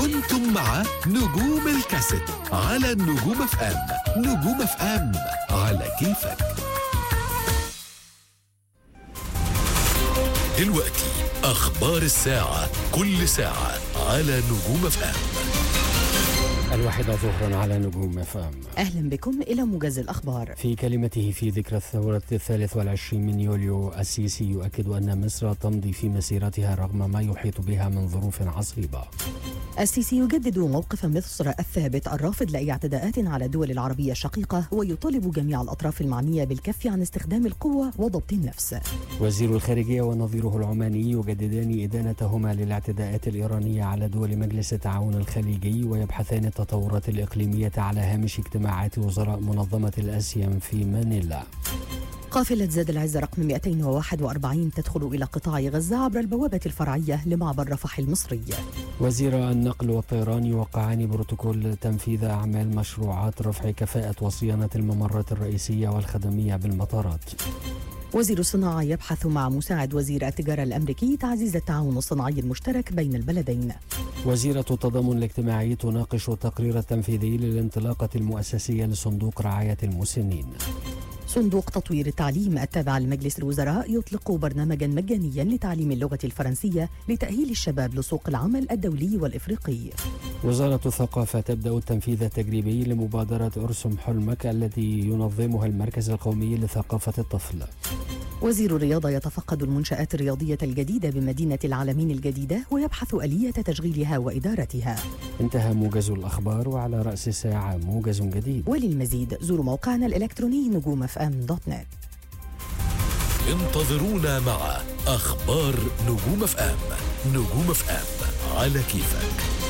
كنتم مع نجوم الكاسيت على النجوم اف ام. نجوم اف ام على كيفك. دلوقتي أخبار الساعة، كل ساعة على نجوم اف ام. 1:00 على نجوم اف ام. أهلا بكم إلى موجز الأخبار. في كلمته في ذكرى الثورة 23 من يوليو، السيسي يؤكد أن مصر تمضي في مسيرتها رغم ما يحيط بها من ظروف عصيبة. السيسي يجدد موقف مصر الثابت الرافض لأي اعتداءات على الدول العربية الشقيقة، ويطالب جميع الأطراف المعنية بالكف عن استخدام القوة وضبط النفس. وزير الخارجية ونظيره العماني يجددان إدانتهما للاعتداءات الإيرانية على دول مجلس التعاون الخليجي، ويبحثان التطورات الإقليمية على هامش اجتماعات وزراء منظمة الآسيان في مانيلا. قافلة زاد العز رقم 241 تدخل إلى قطاع غزة عبر البوابة الفرعية لمعبر رفح المصري. وزير النقل والطيران يوقعان بروتوكول تنفيذ أعمال مشروعات رفع كفاءة وصيانة الممرات الرئيسية والخدمية بالمطارات. وزير الصناعة يبحث مع مساعد وزير التجارة الأمريكي تعزيز التعاون الصناعي المشترك بين البلدين. وزيرة التضامن الاجتماعي تناقش التقرير التنفيذي للانطلاقة المؤسسية لصندوق رعاية المسنين. صندوق تطوير التعليم التابع لمجلس الوزراء يطلق برنامجا مجانيا لتعليم اللغة الفرنسية لتأهيل الشباب لسوق العمل الدولي والإفريقي. وزارة الثقافة تبدأ التنفيذ التجريبي لمبادرة أرسم حلمك التي ينظمها المركز القومي لثقافة الطفل. وزير الرياضة يتفقد المنشآت الرياضية الجديدة بمدينة العالمين الجديدة ويبحث آلية تشغيلها وإدارتها. انتهى موجز الأخبار، وعلى رأس الساعة موجز جديد. وللمزيد زوروا موقعنا الإلكتروني نجومfm.net. انتظرونا مع أخبار نجوم اف ام. نجوم اف ام على كيفك.